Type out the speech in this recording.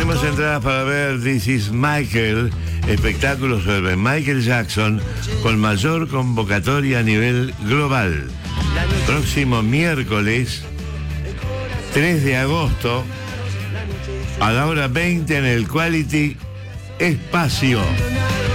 Tenemos entradas para ver This is Michael, espectáculo sobre Michael Jackson con mayor convocatoria a nivel global. Próximo miércoles 3 de agosto a la hora 20 en el Quality Espacio.